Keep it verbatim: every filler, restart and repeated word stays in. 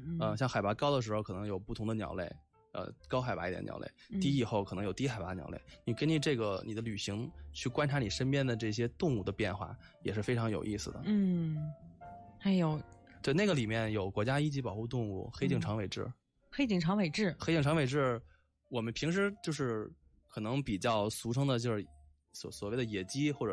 嗯嗯，呃，像海拔高的时候可能有不同的鸟类，呃，高海拔一点鸟类，低以后可能有低海拔鸟类。嗯、你根据这个你的旅行去观察你身边的这些动物的变化，也是非常有意思的。 嗯，还有， 对，那个里面有国家一级保护动物黑颈长尾雉。嗯、 黑颈长尾雉， 黑颈长尾雉，我们平时就是可能比较俗称的就是所所谓的野鸡或者